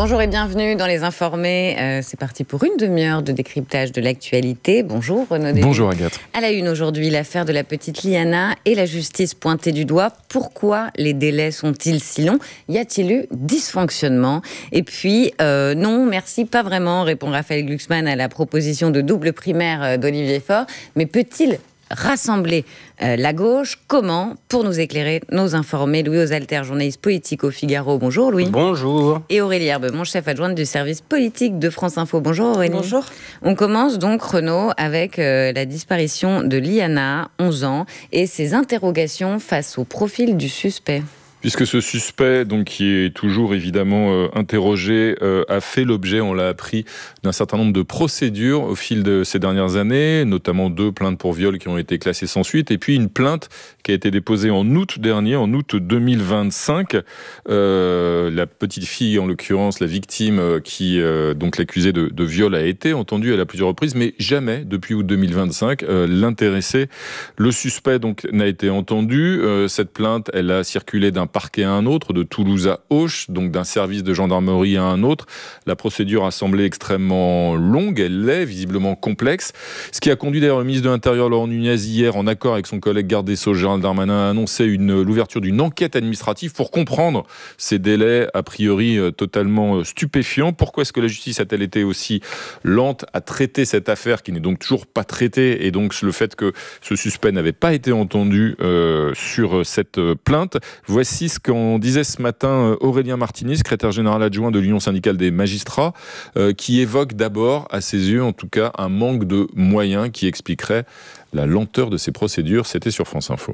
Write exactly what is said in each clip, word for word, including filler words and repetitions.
Bonjour et bienvenue dans Les Informés. Euh, c'est parti pour une demi-heure de décryptage de l'actualité. Bonjour Renaud Déby. Bonjour Agathe. À la une aujourd'hui, l'affaire de la petite Liana et la justice pointée du doigt. Pourquoi les délais sont-ils si longs ? Y a-t-il eu dysfonctionnement ? Et puis, euh, non, merci, pas vraiment, répond Raphaël Glucksmann à la proposition de double primaire d'Olivier Faure. Mais peut-il rassembler euh, la gauche? Comment? Pour nous éclairer, nos informés, Louis Osalter, journaliste politique au Figaro. Bonjour Louis. Bonjour. Et Aurélie Herbemont, chef adjointe du service politique de France Info. Bonjour Aurélie. Bonjour. On commence donc, Renaud, avec euh, la disparition de Liana, onze ans, et ses interrogations face au profil du suspect. Puisque ce suspect, donc, qui est toujours évidemment euh, interrogé, euh, a fait l'objet, on l'a appris, d'un certain nombre de procédures au fil de ces dernières années, notamment deux plaintes pour viol qui ont été classées sans suite, et puis une plainte qui a été déposée en août dernier, en août deux mille vingt-cinq. Euh, la petite fille, en l'occurrence, la victime, euh, qui euh, donc l'accusée de, de viol, a été entendue à plusieurs reprises, mais jamais, depuis août deux mille vingt-cinq, euh, l'intéressé, le suspect, donc, n'a été entendu. Euh, cette plainte, elle a circulé d'un parquet à un autre, de Toulouse à Auch, donc d'un service de gendarmerie à un autre. La procédure a semblé extrêmement longue, elle l'est, visiblement complexe. Ce qui a conduit d'ailleurs le ministre de l'Intérieur, Laurent Nunez, hier, en accord avec son collègue garde des Sceaux, Gérald Darmanin, à annoncer une, l'ouverture d'une enquête administrative pour comprendre ces délais, a priori, euh, totalement stupéfiants. Pourquoi est-ce que la justice a-t-elle été aussi lente à traiter cette affaire, qui n'est donc toujours pas traitée, et donc le fait que ce suspect n'avait pas été entendu euh, sur cette plainte? Voici ce qu'en disait ce matin Aurélien Martini, secrétaire général adjoint de l'Union syndicale des magistrats, euh, qui évoque d'abord, à ses yeux en tout cas, un manque de moyens qui expliquerait la lenteur de ces procédures. C'était sur France Info.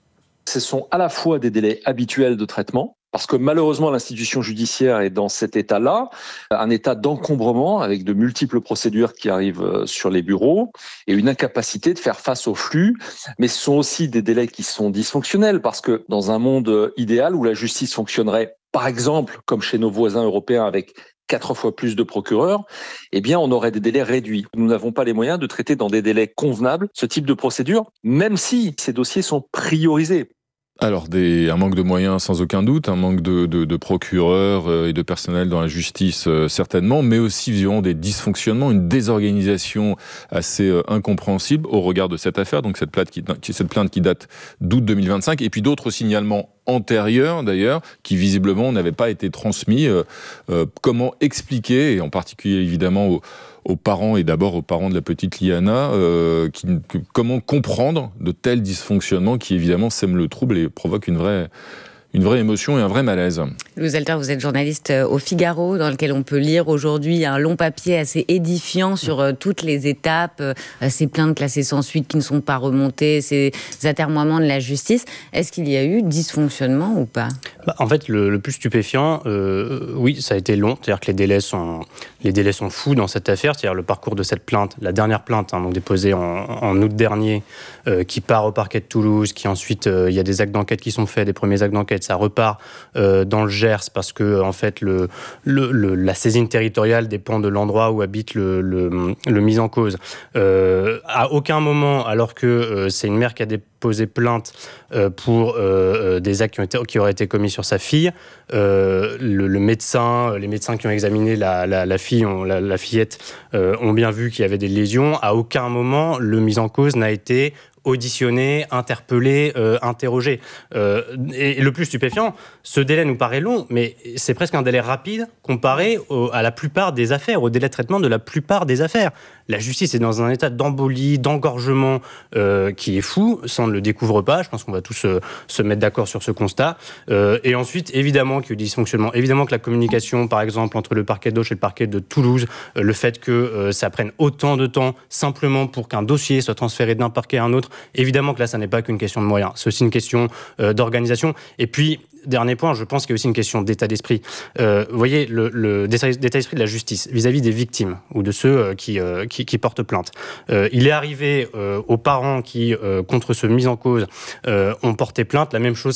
Ce sont à la fois des délais habituels de traitement, parce que malheureusement l'institution judiciaire est dans cet état-là, un état d'encombrement avec de multiples procédures qui arrivent sur les bureaux et une incapacité de faire face au flux. Mais ce sont aussi des délais qui sont dysfonctionnels, parce que dans un monde idéal où la justice fonctionnerait, par exemple, comme chez nos voisins européens avec quatre fois plus de procureurs, eh bien, on aurait des délais réduits. Nous n'avons pas les moyens de traiter dans des délais convenables ce type de procédure, même si ces dossiers sont priorisés. Alors, des, un manque de moyens sans aucun doute, un manque de, de, de procureurs et de personnel dans la justice euh, certainement, mais aussi visiblement des dysfonctionnements, une désorganisation assez euh, incompréhensible au regard de cette affaire, donc cette plainte qui, cette plainte qui date d'août deux mille vingt-cinq, et puis d'autres signalements antérieurs d'ailleurs, qui visiblement n'avaient pas été transmis. Euh, euh, comment expliquer, et en particulier évidemment aux, aux parents, et d'abord aux parents de la petite Liana, euh, qui, que, comment comprendre de tels dysfonctionnements qui évidemment sèment le trouble et provoquent une vraie, une vraie émotion et un vrai malaise. Louis Osalter, vous êtes journaliste au Figaro, dans lequel on peut lire aujourd'hui un long papier assez édifiant sur euh, toutes les étapes, euh, ces plaintes classées sans suite qui ne sont pas remontées, ces atermoiements de la justice. Est-ce qu'il y a eu dysfonctionnement ou pas ? Bah, en fait, le, le plus stupéfiant, euh, oui, ça a été long. C'est-à-dire que les délais sont, les délais sont fous dans cette affaire. C'est-à-dire le parcours de cette plainte, la dernière plainte, hein, donc déposée en, en août dernier, euh, qui part au parquet de Toulouse, qui ensuite, euh, il y a des actes d'enquête qui sont faits, des premiers actes d'enquête. Ça repart euh, dans le Gers parce que en fait le, le, le, la saisine territoriale dépend de l'endroit où habite le, le, le mis en cause. Euh, à aucun moment, alors que euh, c'est une mère qui a déposé plainte euh, pour euh, des actes qui, ont été, qui auraient été commis sur sa fille, euh, le, le médecin, les médecins qui ont examiné la, la, la fille, ont, la, la fillette, euh, ont bien vu qu'il y avait des lésions. À aucun moment, le mis en cause n'a été auditionné, interpellé, euh, interrogé. Euh, et, et le plus stupéfiant, ce délai nous paraît long, mais c'est presque un délai rapide comparé au, à la plupart des affaires, au délai de traitement de la plupart des affaires. La justice est dans un état d'embolie, d'engorgement euh, qui est fou, ça on ne le découvre pas, je pense qu'on va tous euh, se mettre d'accord sur ce constat. Euh, et ensuite, évidemment qu'il y a eu des dysfonctionnements, évidemment que la communication, par exemple, entre le parquet d'Auch et le parquet de Toulouse, euh, le fait que euh, ça prenne autant de temps simplement pour qu'un dossier soit transféré d'un parquet à un autre, évidemment que là, ça n'est pas qu'une question de moyens, c'est aussi une question euh, d'organisation. Et puis, dernier point, je pense qu'il y a aussi une question d'état d'esprit. Euh, vous voyez, le, le d'état d'esprit de la justice vis-à-vis des victimes ou de ceux euh, qui, euh, qui, qui portent plainte. Euh, il est arrivé euh, aux parents qui, euh, contre ce mis en cause, euh, ont porté plainte, la même chose qu'à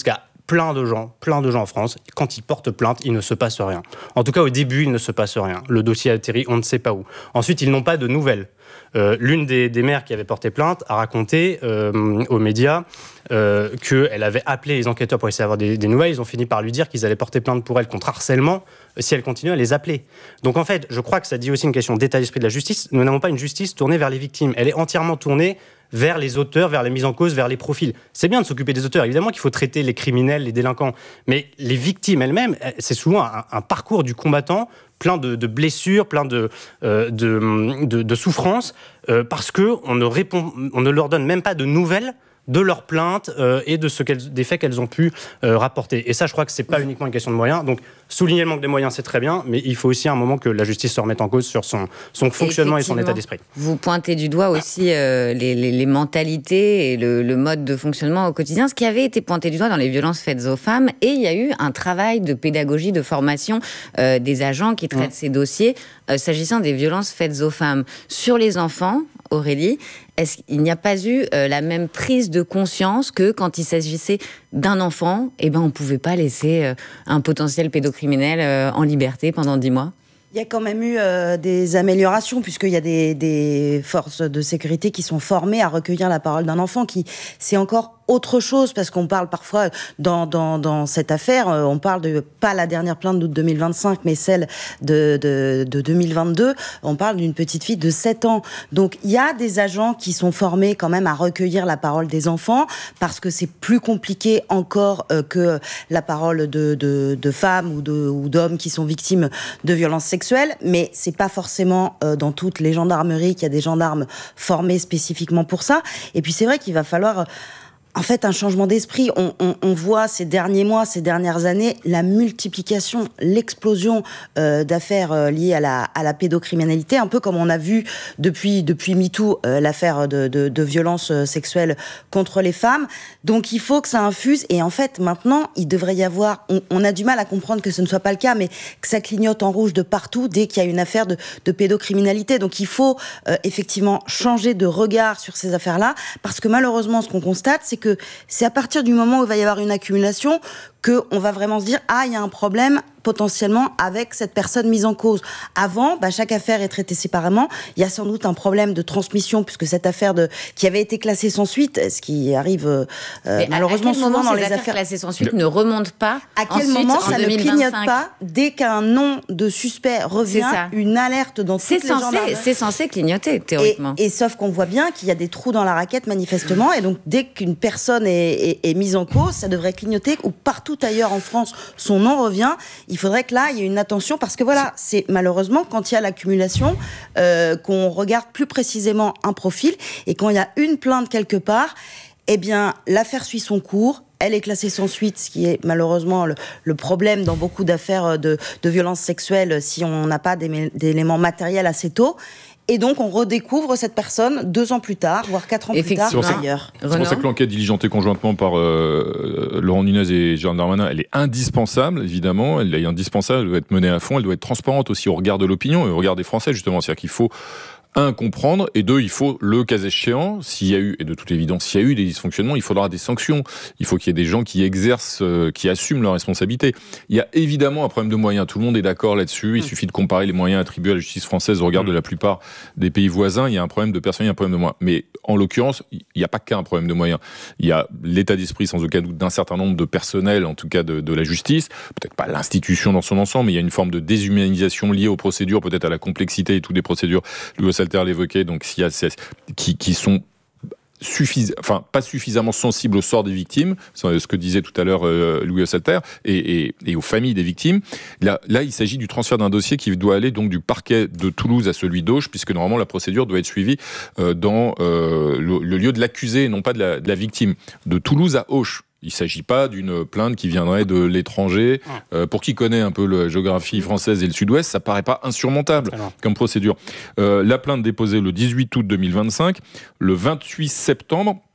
plein de gens, plein de gens en France, quand ils portent plainte, il ne se passe rien. En tout cas, au début, il ne se passe rien. Le dossier atterrit, on ne sait pas où. Ensuite, ils n'ont pas de nouvelles. Euh, l'une des, des mères qui avait porté plainte a raconté euh, aux médias euh, qu'elle avait appelé les enquêteurs pour essayer d'avoir des, des nouvelles. Ils ont fini par lui dire qu'ils allaient porter plainte pour elle contre harcèlement si elle continuait à les appeler. Donc en fait, je crois que ça dit aussi une question d'état d'esprit de la justice. Nous n'avons pas une justice tournée vers les victimes. Elle est entièrement tournée vers les auteurs, vers les mises en cause, vers les profils. C'est bien de s'occuper des auteurs, évidemment qu'il faut traiter les criminels, les délinquants, mais les victimes elles-mêmes, c'est souvent un, un parcours du combattant plein de, de blessures, plein de, euh, de, de, de souffrances, euh, parce qu'on ne, répond, on ne leur donne même pas de nouvelles de leurs plaintes euh, et de ce des faits qu'elles ont pu euh, rapporter. Et ça, je crois que ce n'est pas uniquement une question de moyens. Donc, souligner le manque des moyens, c'est très bien, mais il faut aussi à un moment que la justice se remette en cause sur son, son fonctionnement et son état d'esprit. Vous pointez du doigt aussi euh, les, les, les mentalités et le, le mode de fonctionnement au quotidien, ce qui avait été pointé du doigt dans les violences faites aux femmes. Et il y a eu un travail de pédagogie, de formation euh, des agents qui traitent mmh. ces dossiers euh, s'agissant des violences faites aux femmes. Sur les enfants, Aurélie, est-ce qu'il n'y a pas eu euh, la même prise de conscience que quand il s'agissait d'un enfant, eh ben, on ne pouvait pas laisser euh, un potentiel pédocriminel euh, en liberté pendant dix mois ? Il y a quand même eu euh, des améliorations, puisqu'il y a des, des forces de sécurité qui sont formées à recueillir la parole d'un enfant, qui c'est encore autre chose, parce qu'on parle parfois, dans, dans, dans cette affaire, on parle de, pas la dernière plainte d'août deux mille vingt-cinq, mais celle de, de, de deux mille vingt-deux, on parle d'une petite fille de sept ans. Donc il y a des agents qui sont formés quand même à recueillir la parole des enfants, parce que c'est plus compliqué encore euh, que la parole de, de, de femmes ou, de, ou d'hommes qui sont victimes de violences sexuelles, mais c'est pas forcément euh, dans toutes les gendarmeries qu'il y a des gendarmes formés spécifiquement pour ça. Et puis c'est vrai qu'il va falloir... Euh, En fait, un changement d'esprit. On, on, on voit ces derniers mois, ces dernières années, la multiplication, l'explosion euh, d'affaires euh, liées à la, à la pédocriminalité, un peu comme on a vu depuis, depuis MeToo, euh, l'affaire de, de, de violences sexuelles contre les femmes. Donc, il faut que ça infuse. Et en fait, maintenant, il devrait y avoir... On, on a du mal à comprendre que ce ne soit pas le cas, mais que ça clignote en rouge de partout dès qu'il y a une affaire de, de pédocriminalité. Donc, il faut euh, effectivement changer de regard sur ces affaires-là, parce que malheureusement, ce qu'on constate, c'est que c'est à partir du moment où il va y avoir une accumulation qu'on va vraiment se dire « Ah, il y a un problème potentiellement avec cette personne mise en cause ». Avant, bah, chaque affaire est traitée séparément. Il y a sans doute un problème de transmission, puisque cette affaire de, qui avait été classée sans suite, ce qui arrive euh, malheureusement souvent dans les affaires... affaires classées sans suite ne remontent pas. À quel ensuite, moment ça deux mille vingt-cinq ne clignote pas dès qu'un nom de suspect revient, une alerte dans toutes c'est les censé, gendarmeries. C'est censé clignoter, théoriquement. Et, et sauf qu'on voit bien qu'il y a des trous dans la raquette, manifestement, et donc dès qu'une personne est, est, est mise en cause, ça devrait clignoter, ou partout ailleurs en France, son nom revient. Il faudrait que là, il y ait une attention, parce que voilà, c'est malheureusement quand il y a l'accumulation euh, qu'on regarde plus précisément un profil, et quand il y a une plainte quelque part, eh bien, l'affaire suit son cours. Elle est classée sans suite, ce qui est malheureusement le, le problème dans beaucoup d'affaires de, de violences sexuelles si on n'a pas des, d'éléments matériels assez tôt. Et donc, on redécouvre cette personne deux ans plus tard, voire quatre ans plus tard, ailleurs. C'est pour ça que l'enquête diligentée conjointement par euh, Laurent Nunez et Gérald Darmanin, elle est indispensable, évidemment. Elle est indispensable, elle doit être menée à fond, elle doit être transparente aussi au regard de l'opinion et au regard des Français, justement. C'est-à-dire qu'il faut... Un, comprendre, et deux, il faut, le cas échéant, s'il y a eu, et de toute évidence, s'il y a eu des dysfonctionnements, il faudra des sanctions. Il faut qu'il y ait des gens qui exercent, euh, qui assument leurs responsabilités. Il y a évidemment un problème de moyens. Tout le monde est d'accord là-dessus. Il mmh. suffit de comparer les moyens attribués à la justice française au regard mmh. de la plupart des pays voisins. Il y a un problème de personnel, il y a un problème de moyens. Mais en l'occurrence, il n'y a pas qu'un problème de moyens. Il y a l'état d'esprit, sans aucun doute, d'un certain nombre de personnels, en tout cas de, de la justice. Peut-être pas l'institution dans son ensemble, mais il y a une forme de déshumanisation liée aux procédures, peut-être à la complexité et toutes les procédures. Louis Salter l'évoquait, donc s'il y a qui, qui sont suffis, enfin pas suffisamment sensibles au sort des victimes, c'est ce que disait tout à l'heure euh, Louis Salter, et, et, et aux familles des victimes. Là, là, il s'agit du transfert d'un dossier qui doit aller donc du parquet de Toulouse à celui d'Auch, puisque normalement la procédure doit être suivie euh, dans euh, le, le lieu de l'accusé et non pas de la, de la victime. De Toulouse à Auch. Il ne s'agit pas d'une plainte qui viendrait de l'étranger. Euh, pour qui connaît un peu la géographie française et le sud-ouest, ça ne paraît pas insurmontable Alors. comme procédure. Euh, la plainte déposée le dix-huit août deux mille vingt-cinq, le vingt-huit septembre,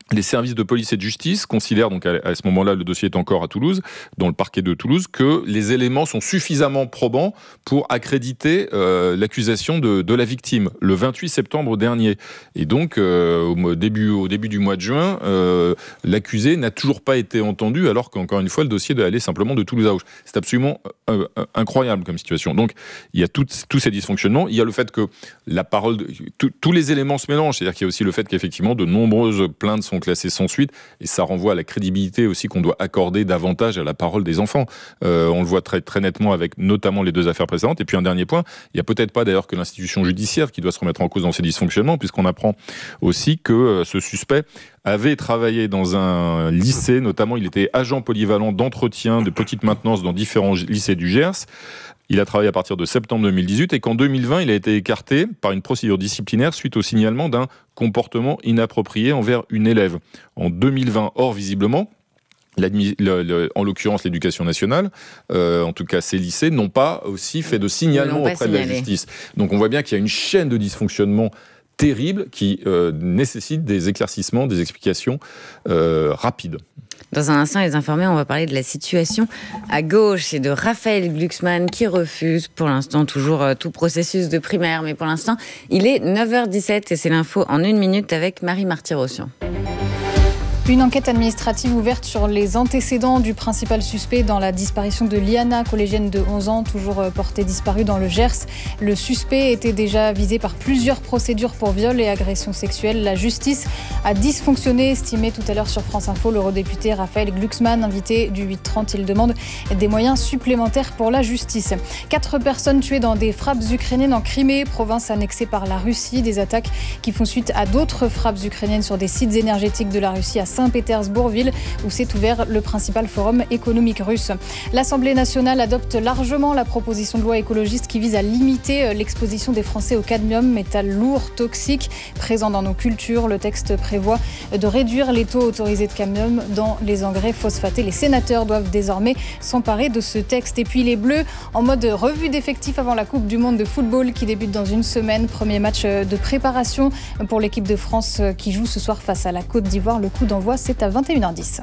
Les services de police et de justice considèrent, donc à, à ce moment-là, le dossier est encore à Toulouse, dans le parquet de Toulouse, que les éléments sont suffisamment probants pour accréditer euh, l'accusation de, de la victime le vingt-huit septembre dernier. Et donc, euh, au, début, au début du mois de juin, euh, l'accusé n'a toujours pas été entendu, alors qu'encore une fois, le dossier doit aller simplement de Toulouse à Auch. C'est absolument euh, incroyable comme situation. Donc, il y a tout, tous ces dysfonctionnements. Il y a le fait que la parole, de, tous les éléments se mélangent. C'est-à-dire qu'il y a aussi le fait qu'effectivement, de nombreuses plaintes sont classées sans suite, et ça renvoie à la crédibilité aussi qu'on doit accorder davantage à la parole des enfants. Euh, on le voit très, très nettement avec notamment les deux affaires précédentes. Et puis un dernier point, il n'y a peut-être pas d'ailleurs que l'institution judiciaire qui doit se remettre en cause dans ces dysfonctionnements, puisqu'on apprend aussi que euh, ce suspect avait travaillé dans un lycée, notamment il était agent polyvalent d'entretien, de petite maintenance dans différents lycées du Gers. Il a travaillé à partir de septembre deux mille dix-huit et qu'en deux mille vingt, il a été écarté par une procédure disciplinaire suite au signalement d'un comportement inapproprié envers une élève. En deux mille vingt, or visiblement, Le, le, en l'occurrence l'éducation nationale, euh, en tout cas ces lycées, n'ont pas aussi fait de signalement auprès signalé. de la justice. Donc on voit bien qu'il y a une chaîne de dysfonctionnement terrible qui euh, nécessite des éclaircissements, des explications euh, rapides. Dans un instant, les informés, on va parler de la situation à gauche et de Raphaël Glucksmann qui refuse pour l'instant toujours euh, tout processus de primaire. Mais pour l'instant, il est neuf heures dix-sept et c'est l'info en une minute avec Marie Marty-Rossian. Une enquête administrative ouverte sur les antécédents du principal suspect dans la disparition de Liana, collégienne de onze ans, toujours portée disparue dans le Gers. Le suspect était déjà visé par plusieurs procédures pour viol et agression sexuelle. La justice a dysfonctionné, estimé tout à l'heure sur France Info. L'eurodéputé Raphaël Glucksmann, invité du huit trente, il demande des moyens supplémentaires pour la justice. Quatre personnes tuées dans des frappes ukrainiennes en Crimée, province annexée par la Russie. Des attaques qui font suite à d'autres frappes ukrainiennes sur des sites énergétiques de la Russie à Saint-Pétersbourg, ville où s'est ouvert le principal forum économique russe. L'Assemblée nationale adopte largement la proposition de loi écologiste qui vise à limiter l'exposition des Français au cadmium, métal lourd, toxique, présent dans nos cultures. Le texte prévoit de réduire les taux autorisés de cadmium dans les engrais phosphatés. Les sénateurs doivent désormais s'emparer de ce texte. Et puis les Bleus, en mode revue d'effectifs avant la Coupe du Monde de football qui débute dans une semaine. Premier match de préparation pour l'équipe de France qui joue ce soir face à la Côte d'Ivoire. Le coup d'envoi, c'est à vingt et une heures dix.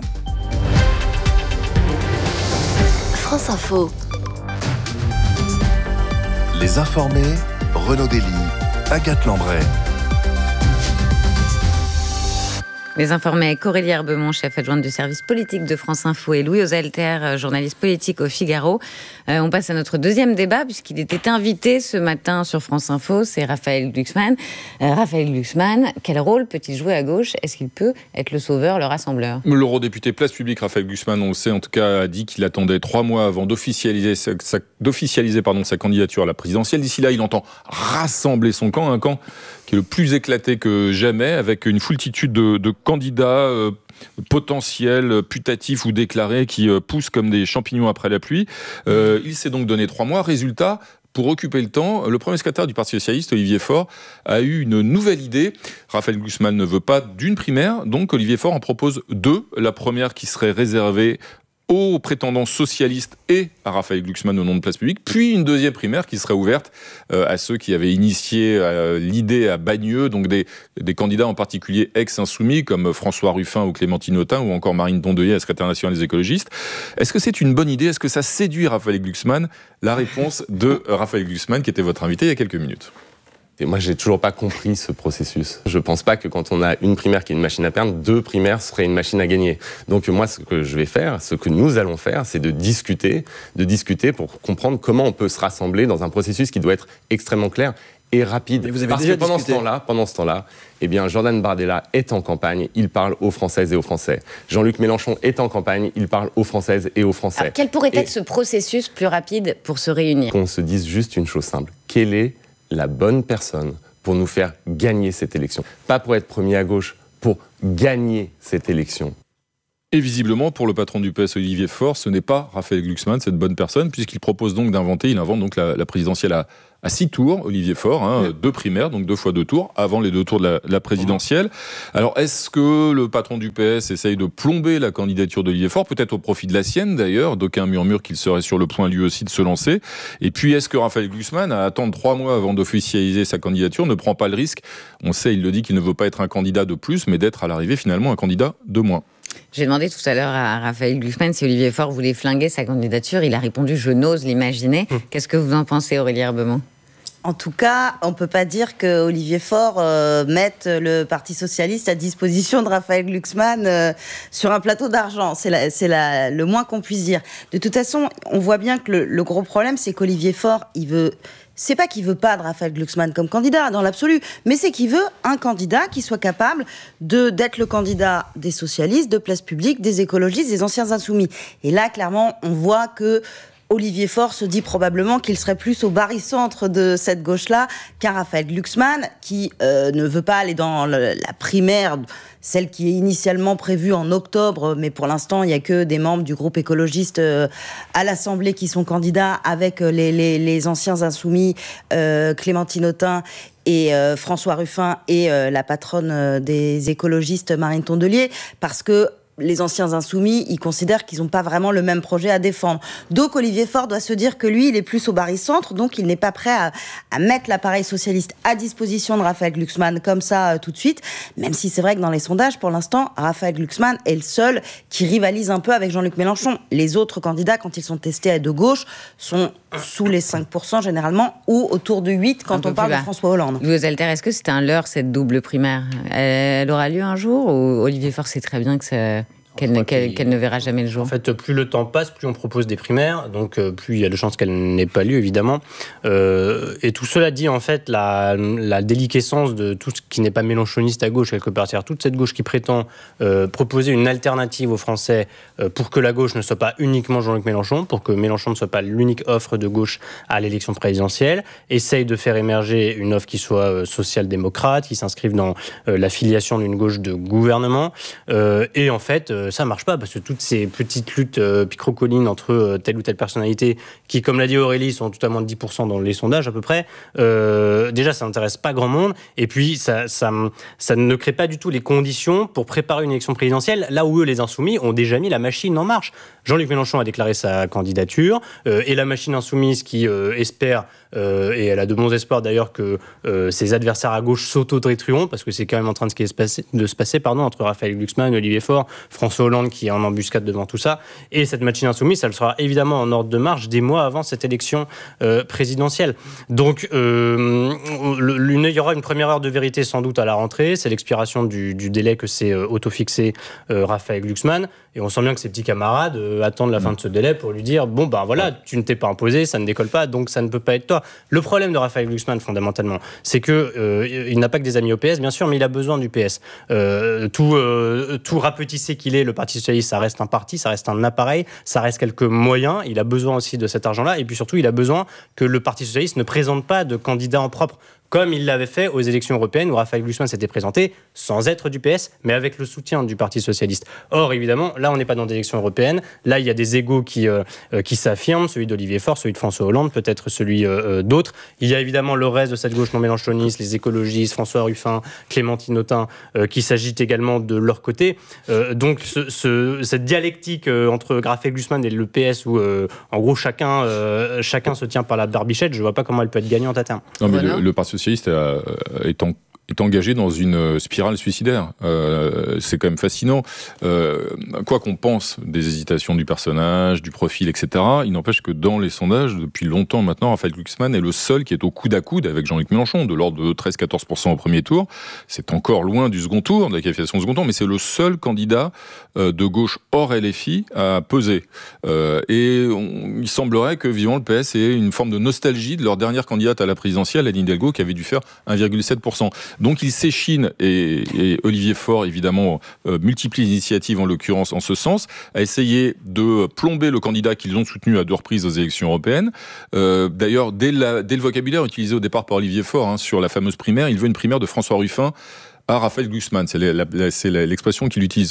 France Info. Les informés, Renaud Dely, Agathe Lambray. Les informés avec Aurélie Herbemont, chef adjointe du service politique de France Info, et Louis Ozelter, journaliste politique au Figaro. Euh, on passe à notre deuxième débat, puisqu'il était invité ce matin sur France Info, c'est Raphaël Glucksmann. Euh, Raphaël Glucksmann, quel rôle peut-il jouer à gauche ? Est-ce qu'il peut être le sauveur, le rassembleur ? L'eurodéputé Place Publique, Raphaël Glucksmann, on le sait, en tout cas, a dit qu'il attendait trois mois avant d'officialiser, sa, sa, d'officialiser pardon, sa candidature à la présidentielle. D'ici là, il entend rassembler son camp, un camp qui est le plus éclaté que jamais, avec une foultitude de, de candidats euh, potentiels, putatifs ou déclarés, qui euh, poussent comme des champignons après la pluie. Euh, il s'est donc donné trois mois. Résultat, pour occuper le temps, le premier secrétaire du Parti socialiste, Olivier Faure, a eu une nouvelle idée. Raphaël Glucksmann ne veut pas d'une primaire, donc Olivier Faure en propose deux. La première qui serait réservée aux prétendants socialistes et à Raphaël Glucksmann au nom de Place Publique, puis une deuxième primaire qui serait ouverte euh, à ceux qui avaient initié euh, l'idée à Bagneux, donc des, des candidats en particulier ex-insoumis comme François Ruffin ou Clémentine Autain ou encore Marine Tondelier, la secrétaire nationale des écologistes. Est-ce que c'est une bonne idée ? Est-ce que ça séduit Raphaël Glucksmann ? La réponse de Raphaël Glucksmann qui était votre invité il y a quelques minutes. Et moi, j'ai toujours pas compris ce processus. Je pense pas que quand on a une primaire qui est une machine à perdre, deux primaires seraient une machine à gagner. Donc moi, ce que je vais faire, ce que nous allons faire, c'est de discuter, de discuter pour comprendre comment on peut se rassembler dans un processus qui doit être extrêmement clair et rapide. Mais vous avez Parce déjà que pendant discuté. ce temps-là, pendant ce temps-là, eh bien, Jordan Bardella est en campagne, il parle aux Françaises et aux Français. Jean-Luc Mélenchon est en campagne, il parle aux Françaises et aux Français. Alors, quel pourrait et être ce processus plus rapide pour se réunir ? Qu'on se dise juste une chose simple. Quelle est la bonne personne pour nous faire gagner cette élection ? Pas pour être premier à gauche, pour gagner cette élection. Et visiblement, pour le patron du P S, Olivier Faure, ce n'est pas Raphaël Glucksmann, cette bonne personne, puisqu'il propose donc d'inventer, il invente donc la, la présidentielle à, à six tours, Olivier Faure, hein, oui. deux primaires, donc deux fois deux tours, avant les deux tours de la, de la présidentielle. Alors, est-ce que le patron du P S essaye de plomber la candidature d'Olivier Faure, peut-être au profit de la sienne d'ailleurs, d'aucuns murmurent qu'il serait sur le point lui aussi de se lancer. Et puis, est-ce que Raphaël Glucksmann, à attendre trois mois avant d'officialiser sa candidature, ne prend pas le risque, on sait, il le dit, qu'il ne veut pas être un candidat de plus, mais d'être à l'arrivée finalement un candidat de moins? J'ai demandé tout à l'heure à Raphaël Glucksmann si Olivier Faure voulait flinguer sa candidature. Il a répondu « je n'ose l'imaginer mmh. ». Qu'est-ce que vous en pensez, Aurélie Herbemont? En tout cas, on ne peut pas dire que Olivier Faure euh, mette le Parti socialiste à disposition de Raphaël Glucksmann euh, sur un plateau d'argent. C'est, la, c'est la, le moins qu'on puisse dire. De toute façon, on voit bien que le, le gros problème, c'est qu'Olivier Faure, il veut... C'est pas qu'il veut pas de Raphaël Glucksmann comme candidat, dans l'absolu, mais c'est qu'il veut un candidat qui soit capable de, d'être le candidat des socialistes, de Place Publique, des écologistes, des anciens insoumis. Et là, clairement, on voit que Olivier Faure se dit probablement qu'il serait plus au barycentre de cette gauche-là qu'un Raphaël Glucksmann qui euh, ne veut pas aller dans le, la primaire, celle qui est initialement prévue en octobre, mais pour l'instant, il n'y a que des membres du groupe écologiste euh, à l'Assemblée qui sont candidats avec les, les, les anciens insoumis, euh, Clémentine Autain et euh, François Ruffin et euh, la patronne euh, des écologistes, Marine Tondelier, parce que les anciens insoumis, ils considèrent qu'ils n'ont pas vraiment le même projet à défendre. Donc Olivier Faure doit se dire que lui, il est plus au barycentre, donc il n'est pas prêt à, à mettre l'appareil socialiste à disposition de Raphaël Glucksmann comme ça euh, tout de suite, même si c'est vrai que dans les sondages, pour l'instant, Raphaël Glucksmann est le seul qui rivalise un peu avec Jean-Luc Mélenchon. Les autres candidats, quand ils sont testés à de gauche, sont sous les cinq pour cent généralement, ou autour de huit quand on parle de François Hollande. Louis Alter, est-ce que c'est un leurre, cette double primaire? Elle aura lieu un jour, ou Olivier Faure sait très bien que c'est... Qu'elle ne, qu'elle, qu'elle ne verra jamais le jour. En fait, plus le temps passe, plus on propose des primaires, donc euh, plus il y a de chances qu'elle n'ait pas lieu, évidemment. Euh, et tout cela dit, en fait, la, la déliquescence de tout ce qui n'est pas mélenchoniste à gauche, quelque part. C'est-à-dire toute cette gauche qui prétend euh, proposer une alternative aux Français euh, pour que la gauche ne soit pas uniquement Jean-Luc Mélenchon, pour que Mélenchon ne soit pas l'unique offre de gauche à l'élection présidentielle, essaye de faire émerger une offre qui soit euh, social-démocrate, qui s'inscrive dans euh, la filiation d'une gauche de gouvernement. Euh, et en fait, euh, ça marche pas, parce que toutes ces petites luttes euh, picrocolines entre euh, telle ou telle personnalité, qui, comme l'a dit Aurélie, sont tout à moins de dix pour cent dans les sondages à peu près, euh, déjà ça n'intéresse pas grand monde, et puis ça, ça, ça ne crée pas du tout les conditions pour préparer une élection présidentielle, là où eux, les insoumis, ont déjà mis la machine en marche. Jean-Luc Mélenchon a déclaré sa candidature, euh, et la machine insoumise qui euh, espère, euh, et elle a de bons espoirs d'ailleurs, que euh, ses adversaires à gauche s'auto-détruiront, parce que c'est quand même en train de se passer, de se passer pardon, entre Raphaël Glucksmann, Olivier Faure, François Hollande qui est en embuscade devant tout ça, et cette machine insoumise, elle sera évidemment en ordre de marche des mois avant cette élection euh, présidentielle. Donc euh, le, le, il y aura une première heure de vérité sans doute à la rentrée, c'est l'expiration du, du délai que s'est euh, auto-fixé euh, Raphaël Glucksmann, et on sent bien que ses petits camarades euh, attendent la fin de ce délai pour lui dire bon ben voilà, tu ne t'es pas imposé, ça ne décolle pas, donc ça ne peut pas être toi. Le problème de Raphaël Glucksmann fondamentalement, c'est que euh, il n'a pas que des amis au P S bien sûr, mais il a besoin du P S. Euh, tout, euh, tout rapetissé qu'il est, le Parti socialiste, ça reste un parti, ça reste un appareil, ça reste quelques moyens, il a besoin aussi de cet argent-là, et puis surtout il a besoin que le Parti socialiste ne présente pas de candidat en propre, comme il l'avait fait aux élections européennes où Raphaël Glucksmann s'était présenté sans être du P S, mais avec le soutien du Parti socialiste. Or, évidemment, là, on n'est pas dans des élections européennes. Là, il y a des égos qui, euh, qui s'affirment, celui d'Olivier Faure, celui de François Hollande, peut-être celui euh, d'autres. Il y a évidemment le reste de cette gauche non mélenchoniste, les écologistes, François Ruffin, Clémentine Autain, euh, qui s'agitent également de leur côté. Euh, donc, ce, ce, cette dialectique euh, entre Raphaël Glucksmann et le P S, où, euh, en gros, chacun, euh, chacun se tient par la barbichette, je ne vois pas comment elle peut être gagnante à terme. Non, mais le, le Parti socialiste est, en, est engagé dans une spirale suicidaire. Euh, c'est quand même fascinant. Euh, quoi qu'on pense des hésitations du personnage, du profil, et cetera, il n'empêche que dans les sondages, depuis longtemps maintenant, Raphaël Glucksmann est le seul qui est au coude à coude avec Jean-Luc Mélenchon, de l'ordre de treize à quatorze pour cent au premier tour. C'est encore loin du second tour, de la qualification du second tour, mais c'est le seul candidat euh, de gauche hors L F I à peser. Euh, et on, il semblerait que, vivant le P S ait une forme de nostalgie de leur dernière candidate à la présidentielle, Anne Hidalgo, qui avait dû faire un virgule sept pour cent. Donc il s'échine, et, et Olivier Faure, évidemment, euh, multiplie les initiatives, en l'occurrence en ce sens, à essayer de plomber le candidat qu'ils ont soutenu à deux reprises aux élections européennes. Euh, d'ailleurs, dès, la, dès le vocabulaire utilisé au départ par Olivier Faure, hein, sur la fameuse primaire, il veut une primaire de François Ruffin à Raphaël Glucksmann. C'est, la, la, c'est l'expression qu'il utilise. Pourquoi ?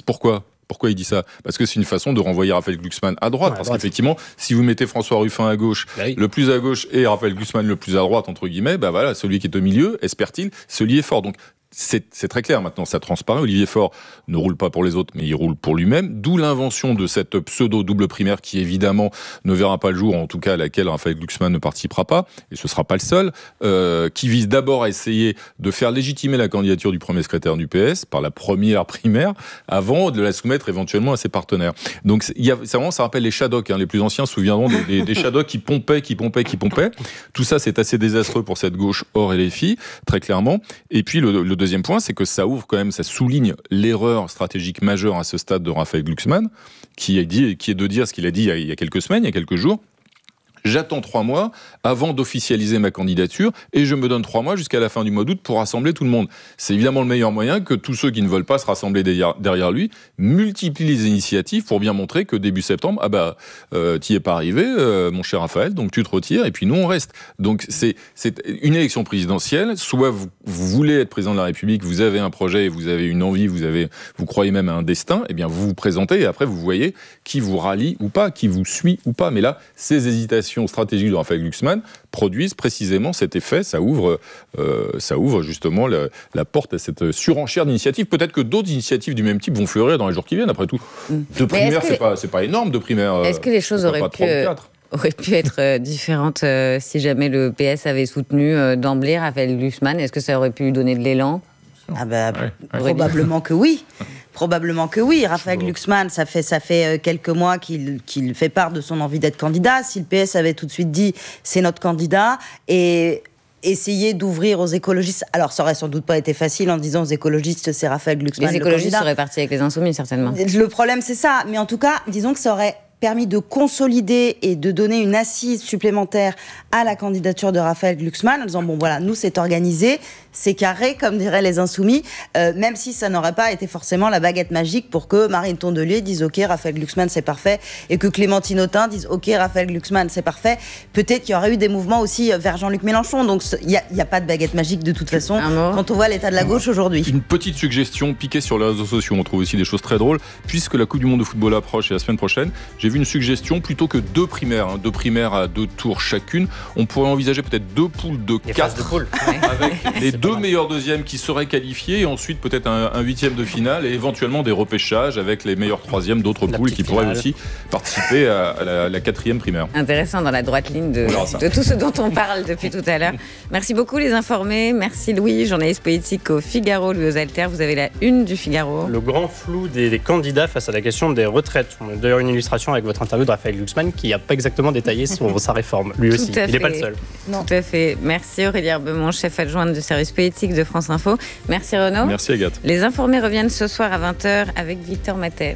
Pourquoi il dit ça ? Parce que c'est une façon de renvoyer Raphaël Glucksmann à droite. Ouais, parce droite. qu'effectivement, si vous mettez François Ruffin à gauche, bah oui. le plus à gauche, et Raphaël Glucksmann le plus à droite, entre guillemets, bah voilà, celui qui est au milieu, espère-t-il, celui est fort. Donc, C'est, c'est très clair maintenant, ça transparaît. Olivier Faure ne roule pas pour les autres, mais il roule pour lui-même. D'où l'invention de cette pseudo-double primaire qui, évidemment, ne verra pas le jour, en tout cas à laquelle Raphaël Glucksmann ne participera pas, et ce ne sera pas le seul, euh, qui vise d'abord à essayer de faire légitimer la candidature du premier secrétaire du P S par la première primaire, avant de la soumettre éventuellement à ses partenaires. Donc, il y a, c'est vraiment, ça rappelle les Shadocks. Hein. Les plus anciens se souviendront des, des, des Shadocks qui pompaient, qui pompaient, qui pompaient. Tout ça, c'est assez désastreux pour cette gauche hors L F I, très clairement. Et puis, le, le deuxième point, c'est que ça ouvre quand même, ça souligne l'erreur stratégique majeure à ce stade de Raphaël Glucksmann, qui est, dit, qui est de dire ce qu'il a dit il y a, il y a quelques semaines, il y a quelques jours. J'attends trois mois avant d'officialiser ma candidature et je me donne trois mois jusqu'à la fin du mois d'août pour rassembler tout le monde. C'est évidemment le meilleur moyen que tous ceux qui ne veulent pas se rassembler derrière, derrière lui multiplient les initiatives pour bien montrer que début septembre, ah bah, euh, t'y es pas arrivé, euh, mon cher Raphaël, donc tu te retires et puis nous on reste. Donc c'est, c'est une élection présidentielle, soit vous, vous voulez être président de la République, vous avez un projet, vous avez une envie, vous, avez, vous croyez même à un destin, et bien vous vous présentez et après vous voyez qui vous rallie ou pas, qui vous suit ou pas. Mais là, ces hésitations stratégiques de Raphaël Glucksmann produisent précisément cet effet. Ça ouvre, euh, ça ouvre justement la, la porte à cette surenchère d'initiatives. Peut-être que d'autres initiatives du même type vont fleurir dans les jours qui viennent. Après tout, deux primaires, c'est les... pas, c'est pas énorme, deux primaires. Est-ce que les choses auraient pu, auraient pu être euh, différentes euh, si jamais le P S avait soutenu euh, d'emblée Raphaël Glucksmann ? Est-ce que ça aurait pu lui donner de l'élan ? Ah bah, ouais, ouais. Probablement que oui. Probablement que oui. Raphaël bon. Glucksmann, ça fait, ça fait quelques mois qu'il, qu'il fait part de son envie d'être candidat. Si le P S avait tout de suite dit « c'est notre candidat » et essayer d'ouvrir aux écologistes... Alors, ça aurait sans doute pas été facile en disant aux écologistes « c'est Raphaël Glucksmann le candidat ». Les écologistes seraient partis avec les Insoumis, certainement. Le problème, c'est ça. Mais en tout cas, disons que ça aurait permis de consolider et de donner une assise supplémentaire à la candidature de Raphaël Glucksmann en disant bon voilà, nous c'est organisé, c'est carré comme diraient les Insoumis, euh, même si ça n'aurait pas été forcément la baguette magique pour que Marine Tondelier dise ok Raphaël Glucksmann c'est parfait et que Clémentine Autain dise ok Raphaël Glucksmann c'est parfait. Peut-être qu'il y aurait eu des mouvements aussi vers Jean-Luc Mélenchon, donc il n'y a, a pas de baguette magique de toute façon quand on voit l'état de la gauche aujourd'hui. Une petite suggestion piquée sur les réseaux sociaux, on trouve aussi des choses très drôles, puisque la Coupe du Monde de football approche et la semaine prochaine, j'ai vu une suggestion plutôt que deux primaires, hein, deux primaires à deux tours chacune, on pourrait envisager peut-être deux poules de quatre de poule. avec les deux meilleurs deuxièmes qui seraient qualifiés et ensuite peut-être un, un huitième de finale et éventuellement des repêchages avec les meilleurs troisièmes d'autres la poules qui pourraient finale. Aussi participer à, à la, la quatrième primaire. Intéressant dans la droite ligne de, de tout ce dont on parle depuis tout à l'heure. Merci beaucoup les informés, merci Louis, journaliste politique au Figaro, lui aux Alters, vous avez la une du Figaro. Le grand flou des, des candidats face à la question des retraites. On a d'ailleurs une illustration avec votre interview de Raphaël Glucksmann qui n'a pas exactement détaillé son, sa réforme, lui aussi, il n'est pas le seul. Non. Tout à fait. Merci Aurélie Herbemont, chef adjointe du service politique de France Info. Merci Renaud. Merci Agathe. Les informés reviennent ce soir à vingt heures avec Victor Matet.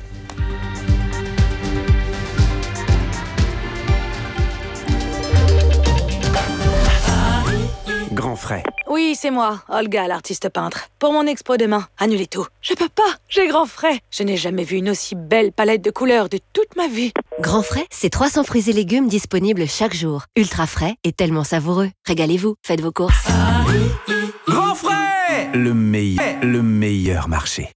Grand frais. Oui, c'est moi, Olga, l'artiste peintre. Pour mon expo demain, annulez tout. Je peux pas, j'ai grand frais. Je n'ai jamais vu une aussi belle palette de couleurs de toute ma vie. Grand frais, c'est trois cents fruits et légumes disponibles chaque jour. Ultra frais et tellement savoureux. Régalez-vous, faites vos courses. Grand frais, le meilleur, le meilleur marché.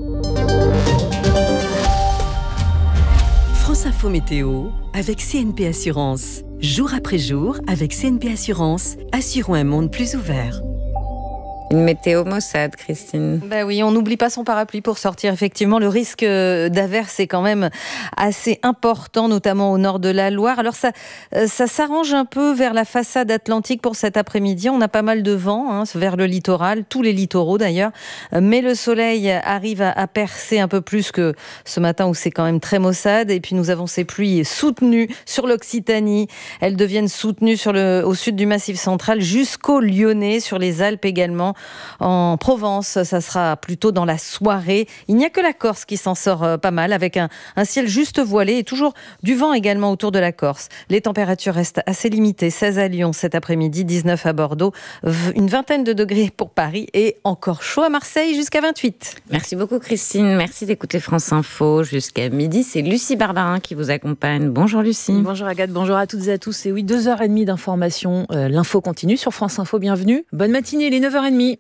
France Info Météo avec C N P Assurance. Jour après jour, avec C N P Assurance, assurons un monde plus ouvert. Une météo maussade, Christine. Ben oui, on n'oublie pas son parapluie pour sortir. Effectivement, le risque d'averse est quand même assez important, notamment au nord de la Loire. Alors ça, ça s'arrange un peu vers la façade atlantique pour cet après-midi. On a pas mal de vent hein, vers le littoral, tous les littoraux d'ailleurs. Mais le soleil arrive à, à percer un peu plus que ce matin où c'est quand même très maussade. Et puis nous avons ces pluies soutenues sur l'Occitanie. Elles deviennent soutenues sur le, au sud du Massif central jusqu'au Lyonnais, sur les Alpes également. En Provence, ça sera plutôt dans la soirée. Il n'y a que la Corse qui s'en sort pas mal, avec un, un ciel juste voilé et toujours du vent également autour de la Corse. Les températures restent assez limitées. seize à Lyon cet après-midi, dix-neuf à Bordeaux, une vingtaine de degrés pour Paris et encore chaud à Marseille jusqu'à vingt-huit. Merci beaucoup Christine, merci d'écouter France Info jusqu'à midi. C'est Lucie Barbarin qui vous accompagne. Bonjour Lucie. Bonjour Agathe, bonjour à toutes et à tous. Et oui, deux heures trente d'informations. Euh, l'info continue sur France Info, bienvenue. Bonne matinée, il est neuf heures trente.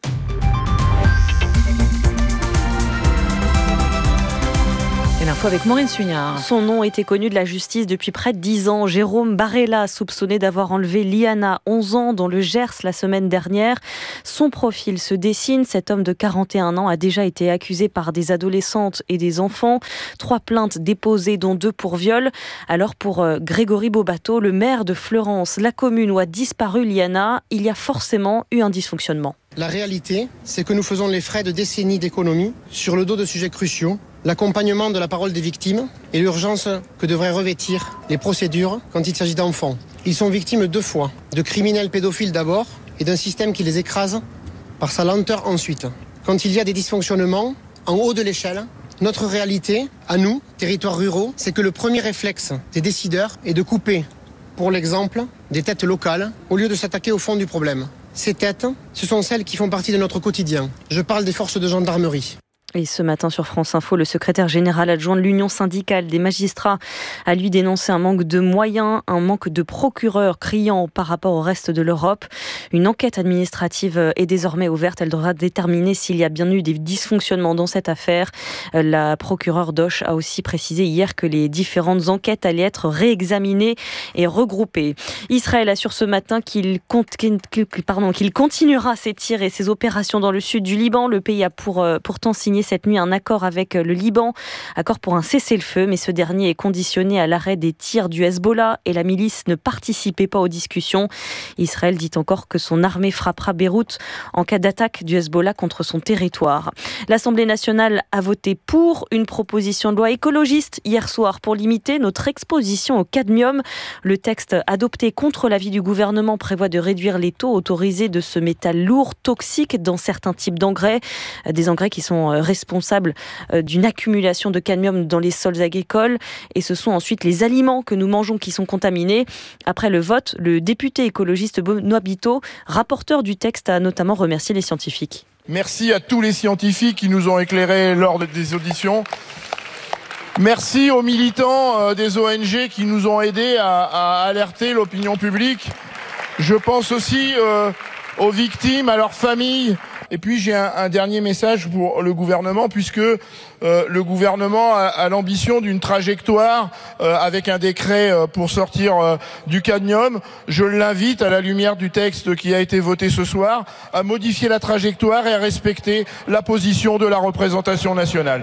l'info avec Maureen Sugnard. Son nom était connu de la justice depuis près de dix ans. Jérôme Barella, soupçonné d'avoir enlevé Liana, onze ans, dans le Gers la semaine dernière. Son profil se dessine. Cet homme de quarante et un ans a déjà été accusé par des adolescentes et des enfants. Trois plaintes déposées, dont deux pour viol. Alors pour euh, Grégory Bobato, le maire de Fleurance, la commune où a disparu Liana, il y a forcément eu un dysfonctionnement. La réalité, c'est que nous faisons les frais de décennies d'économie sur le dos de sujets cruciaux, l'accompagnement de la parole des victimes et l'urgence que devraient revêtir les procédures quand il s'agit d'enfants. Ils sont victimes deux fois, de criminels pédophiles d'abord et d'un système qui les écrase par sa lenteur ensuite. Quand il y a des dysfonctionnements, en haut de l'échelle, notre réalité, à nous, territoires ruraux, c'est que le premier réflexe des décideurs est de couper, pour l'exemple, des têtes locales au lieu de s'attaquer au fond du problème. Ces têtes, ce sont celles qui font partie de notre quotidien. Je parle des forces de gendarmerie. Et ce matin sur France Info, le secrétaire général adjoint de l'Union syndicale des magistrats a lui dénoncé un manque de moyens, un manque de procureurs criant par rapport au reste de l'Europe. Une enquête administrative est désormais ouverte. Elle devra déterminer s'il y a bien eu des dysfonctionnements dans cette affaire. La procureure Doche a aussi précisé hier que les différentes enquêtes allaient être réexaminées et regroupées. Israël assure ce matin qu'il, compte, qu'il, pardon, qu'il continuera ses tirs et ses opérations dans le sud du Liban. Le pays a pour, pourtant signé cette nuit un accord avec le Liban, accord pour un cessez-le-feu, mais ce dernier est conditionné à l'arrêt des tirs du Hezbollah et la milice ne participait pas aux discussions. Israël dit encore que son armée frappera Beyrouth en cas d'attaque du Hezbollah contre son territoire. L'Assemblée nationale a voté pour une proposition de loi écologiste hier soir pour limiter notre exposition au cadmium. Le texte adopté contre l'avis du gouvernement prévoit de réduire les taux autorisés de ce métal lourd toxique dans certains types d'engrais, des engrais qui sont responsables d'une accumulation de cadmium dans les sols agricoles et ce sont ensuite les aliments que nous mangeons qui sont contaminés. Après le vote, le député écologiste Benoît Biteau, rapporteur du texte, a notamment remercié les scientifiques. Merci à tous les scientifiques qui nous ont éclairés lors des auditions. Merci aux militants des O N G qui nous ont aidés à, à alerter l'opinion publique. Je pense aussi euh, aux victimes, à leurs familles. Et puis j'ai un, un dernier message pour le gouvernement, puisque euh, le gouvernement a, a l'ambition d'une trajectoire euh, avec un décret euh, pour sortir euh, du cadmium. Je l'invite, à la lumière du texte qui a été voté ce soir, à modifier la trajectoire et à respecter la position de la représentation nationale.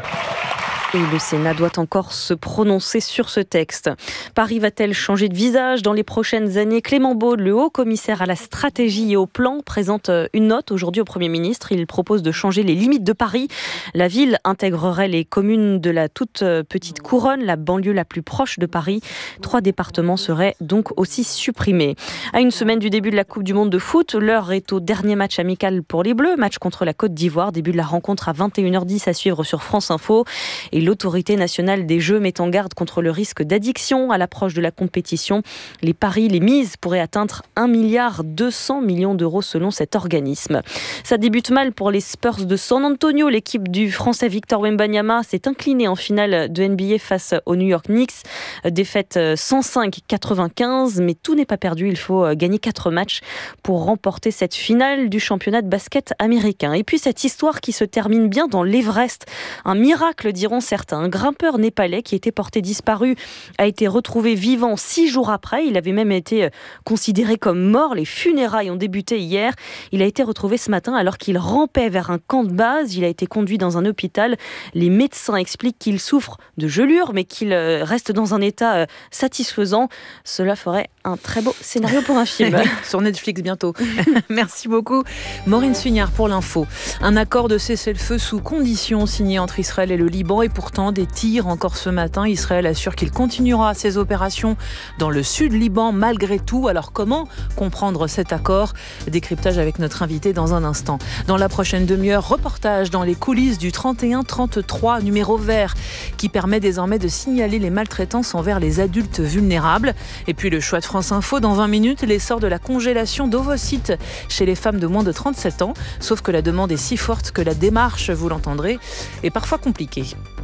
Et le Sénat doit encore se prononcer sur ce texte. Paris va-t-elle changer de visage dans les prochaines années ? Clément Beaune, le haut commissaire à la stratégie et au plan, présente une note aujourd'hui au Premier ministre. Il propose de changer les limites de Paris. La ville intégrerait les communes de la toute petite couronne, la banlieue la plus proche de Paris. Trois départements seraient donc aussi supprimés. À une semaine du début de la Coupe du Monde de foot, l'heure est au dernier match amical pour les Bleus. Match contre la Côte d'Ivoire. Début de la rencontre à vingt et une heures dix à suivre sur France Info. Et l'Autorité nationale des jeux met en garde contre le risque d'addiction à l'approche de la compétition. Les paris, les mises pourraient atteindre un milliard deux cents millions d'euros selon cet organisme. Ça débute mal pour les Spurs de San Antonio. L'équipe du Français Victor Wembanyama s'est inclinée en finale de N B A face aux New York Knicks. Défaite cent cinq à quatre-vingt-quinze, mais tout n'est pas perdu. Il faut gagner quatre matchs pour remporter cette finale du championnat de basket américain. Et puis cette histoire qui se termine bien dans l'Everest. Un miracle, diront certains. Un grimpeur népalais qui était porté disparu a été retrouvé vivant six jours après. Il avait même été considéré comme mort. Les funérailles ont débuté hier. Il a été retrouvé ce matin alors qu'il rampait vers un camp de base. Il a été conduit dans un hôpital. Les médecins expliquent qu'il souffre de gelure, mais qu'il reste dans un état satisfaisant. Cela ferait un très beau scénario pour un film. Sur Netflix bientôt. Merci beaucoup Maureen Sugnard pour l'info. Un accord de cessez-le-feu sous conditions signé entre Israël et le Liban et pourtant des tirs encore ce matin. Israël assure qu'il continuera ses opérations dans le sud Liban malgré tout. Alors comment comprendre cet accord ? Décryptage avec notre invité dans un instant. Dans la prochaine demi-heure, reportage dans les coulisses du trente et un trente-trois numéro vert qui permet désormais de signaler les maltraitances envers les adultes vulnérables. Et puis le choix de France Info dans vingt minutes, l'essor de la congélation d'ovocytes chez les femmes de moins de trente-sept ans. Sauf que la demande est si forte que la démarche, vous l'entendrez, est parfois compliquée.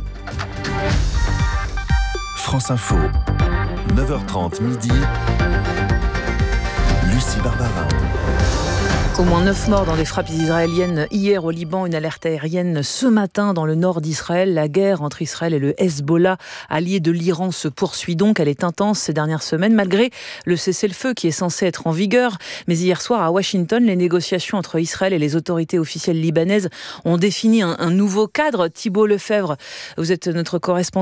France Info, neuf heures trente midi, Lucie Barbarin. Au moins neuf morts dans des frappes israéliennes hier au Liban, une alerte aérienne ce matin dans le nord d'Israël. La guerre entre Israël et le Hezbollah, allié de l'Iran, se poursuit donc. Elle est intense ces dernières semaines, malgré le cessez-le-feu qui est censé être en vigueur. Mais hier soir, à Washington, les négociations entre Israël et les autorités officielles libanaises ont défini un, un nouveau cadre. Thibault Lefebvre, vous êtes notre correspondant